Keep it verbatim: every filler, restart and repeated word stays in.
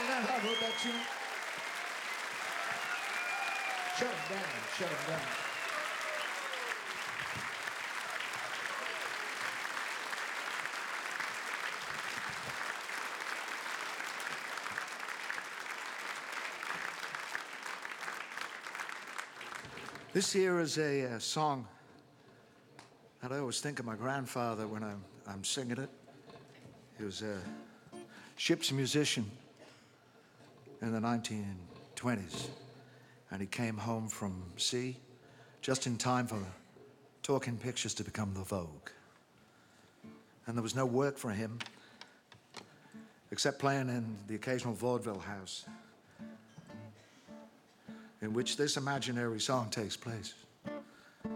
Leonard Hart wrote that tune. Shut him down, shut him down. This here is a uh, song that I always think of my grandfather when I'm, I'm singing it. He was a ship's musician in the nineteen twenties, and he came home from sea just in time for Talking Pictures to become the Vogue. And there was no work for him except playing in the occasional vaudeville house in which this imaginary song takes place.